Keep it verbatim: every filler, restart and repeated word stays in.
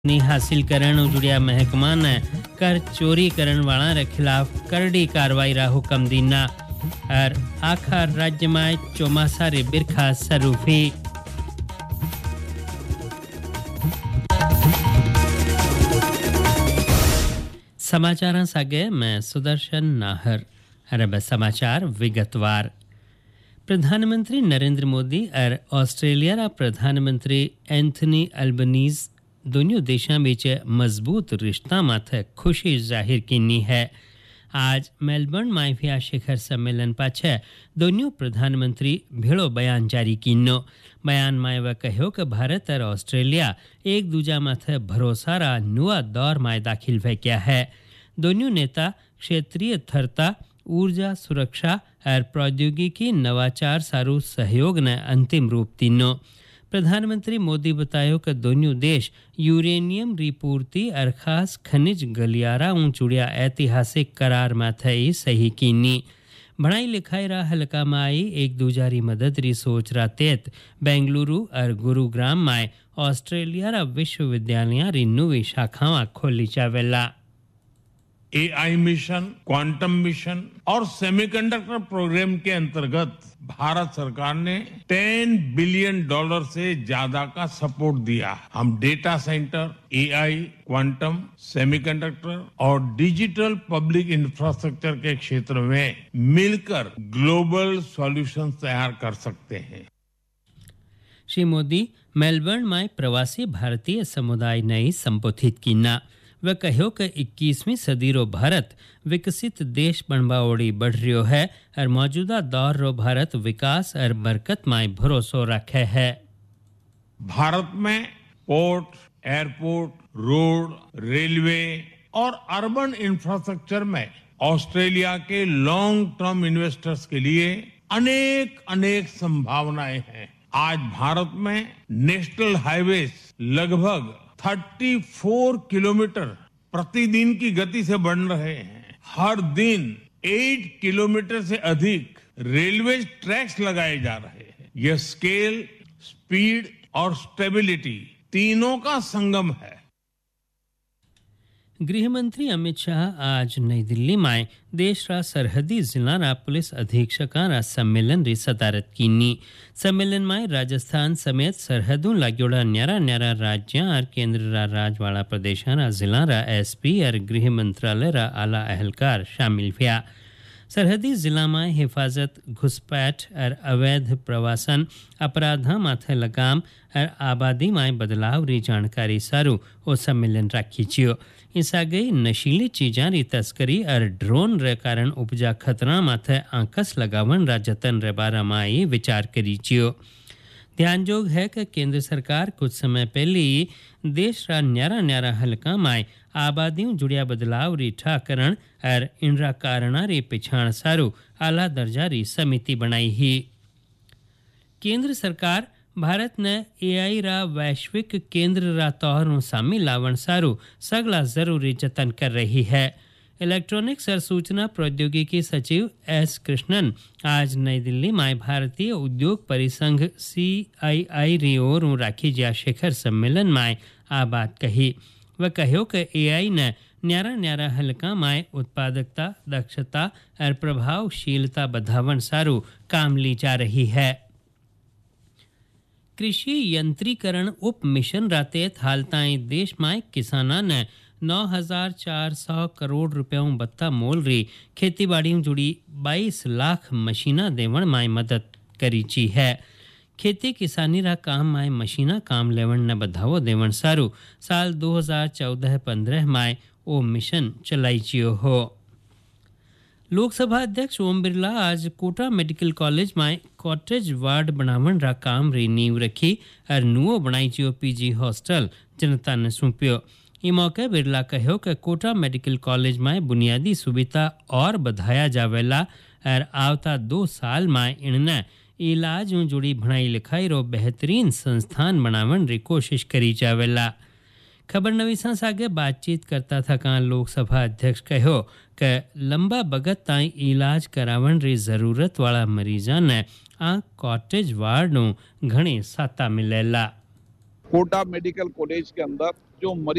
ની હાસિલ કરણ जुड़िया महकमा ने कर चोरी करण वाला रे खिलाफ करड़ी कार्रवाई रा हुक्म दीना और आखिर राज्य में चौमासा रे बिरखा सरूफी। समाचार सागे मैं सुदर्शन नाहर। अरब समाचार विगतवार। प्रधानमंत्री नरेंद्र मोदी और ऑस्ट्रेलिया रा प्रधानमंत्री एंथनी अल्बनीज दोनों देशों बीच मजबूत रिश्ता माथे खुशी जाहिर की है। आज मेलबर्न में भी शिखर सम्मेलन पाछे दोनों प्रधानमंत्री भेड़ो बयान जारी किनो। बयान में वह कहो कि भारत और ऑस्ट्रेलिया एक दूजा माथे भरोसा रा नुआ दौर में दाखिल भ गया है। दोनों नेता क्षेत्रीय स्थिरता, ऊर्जा सुरक्षा और प्रौद्योगिकी नवाचार सारू सहयोग ने अंतिम रूप तीनो। प्रधानमंत्री मोदी बतायो कि दोनों देश यूरेनियम रिपूर्ति और खास खनिज गलियारा जुड़िया ऐतिहासिक करार माथे सही कीनी। बढ़ाई लिखाई रा हल्का माई एक दूजारी मदद री सोच रा तेत बेंगलुरु और गुरुग्राम में ऑस्ट्रेलिया रा विश्वविद्यालय री नुवी शाखावां खोली जावेला। एआई मिशन, क्वांटम मिशन और सेमीकंडक्टर प्रोग्राम के अंतर्गत भारत सरकार ने दस बिलियन डॉलर से ज्यादा का सपोर्ट दिया। हम data centre, AI, quantum, semiconductor और डिजिटल पब्लिक इंफ्रास्ट्रक्चर के क्षेत्र में मिलकर ग्लोबल सॉल्यूशन तैयार कर सकते हैं। श्री मोदी मेलबर्न में प्रवासी भारतीय समुदाय ने संबोधित किया। वह कहो कि इक्कीसवीं सदी रो भारत विकसित देश बनवा ओड़ी बढ़ रियो है और मौजूदा दौर रो भारत विकास और बरकत में भरोसो रखे है। भारत में पोर्ट, एयरपोर्ट, रोड, रेलवे और अर्बन इंफ्रास्ट्रक्चर में ऑस्ट्रेलिया के लॉन्ग टर्म इन्वेस्टर्स के लिए अनेक अनेक संभावनाएं हैं। आज भारत में नेशनल हाईवेज लगभग चौंतीस किलोमीटर प्रतिदिन की गति से बढ़ रहे हैं। हर दिन आठ किलोमीटर से अधिक रेलवे ट्रैक्स लगाए जा रहे हैं। यह स्केल, स्पीड और स्टेबिलिटी तीनों का संगम है। गृह मंत्री अमित शाह आज नई दिल्ली में देश रा सरहदी जिला रा पुलिस अधीक्षका रा सम्मेलन री सदारत कीनी। सम्मेलन में राजस्थान समेत सरहदों लागोड़ा न्यारा न्यारा राज्य और केंद्र रा राजवाड़ा प्रदेश रा जिला रा एसपी और गृह मंत्रालय रा आला अहलकार शामिल हुआ। सरहदी जिला में हिफाजत, घुसपैठ और अवैध प्रवासन, अपराधा माथे लगाम और आबादी में बदलाव री जानकारी सारू ओ सम्मेलन राखी छियो। इस आगे नशीली चीजा री तस्करी और ड्रोन रे कारण उपजा खतरा माथे आंकस लगावन रा जतन रे बारा में विचार करी छियो। ध्यानजोग है कि केंद्र सरकार कुछ समय पहले ही देश रा न्यारा न्यारा हल्का में आबादियों जुड़िया बदलाव री ठाकरण और इनरा कारणा री पिछाण सारू आला दर्जा री समिति बनाई ही। केंद्र सरकार भारत ने एआई रा वैश्विक केंद्र रा तौर शामिल लावण सारू सगला जरूरी जतन कर रही है। इलेक्ट्रॉनिक्स और सूचना प्रौद्योगिकी सचिव एस कृष्णन आज नई दिल्ली में भारतीय उद्योग परिसंघ सीआईआई री ओर राखी जा शिखर सम्मेलन में आ बात कही। वह कहो कि एआई ने न्यारा न्यारा हल्का में उत्पादकता, दक्षता और प्रभावशीलता बढ़ावन सारू काम ली जा रही है। कृषि यंत्रीकरण उप मिशन रातेत हाल ताईं देश में किसाना ने नौ हजार चार सौ करोड़ रुपयों बत्ता मोल री खेती बाड़ी जुड़ी बाईस लाख मशीना देवण में मदद करी ची है। खेती किसानी रा काम में मशीना काम लेवण ने बढ़ावो देवण सारू साल दो हजार चौदह पंद्रह में ओ मिशन चलाई चियो हो। लोकसभा अध्यक्ष ओम बिरला आज कोटा मेडिकल कॉलेज में कॉटेज वार्ड बनावन रा काम री नींव रखी और नुओ बनाई चियो पीजी हॉस्टल जनता ने सौंप्यो। इस मौके बिरला कहो कि कोटा मेडिकल कॉलेज में बुनियादी सुविधा और बढ़ाया जावेला और आवता दो साल में इनने इलाज जुड़ी भणाई लिखाई रो बेहतरीन संस्थान बनावन री कोशिश करी जावेला। खबर नवीसा सागे बातचीत करता था का लोकसभा अध्यक्ष कहो कि लंबा बगत ताई इलाज करावन री जरूरत वाला मरीजा ने आ कॉटेज वार्ड नु घणी साता मिलेला। कोटा मेडिकल कॉलेज के अंदर जो मरीज